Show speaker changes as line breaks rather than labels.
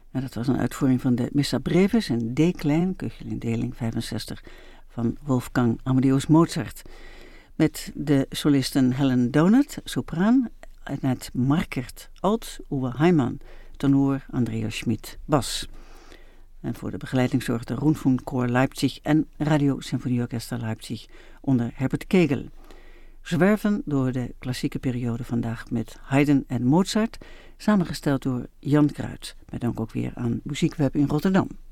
En dat was een uitvoering van de Missa Brevis in D-klein, Köchelin-deling 65, van Wolfgang Amadeus Mozart. Met de solisten Helen Donet, sopraan, Annette Markert, alt, Uwe Heimann, tenor, Andreas Schmid, bas. En voor de begeleiding zorgde Rundfunkchor Leipzig en Radio Sinfonieorchester Leipzig onder Herbert Kegel. Zwerven door de klassieke periode vandaag met Haydn en Mozart, samengesteld door Jan Kruid, met dank ook weer aan Muziekweb in Rotterdam.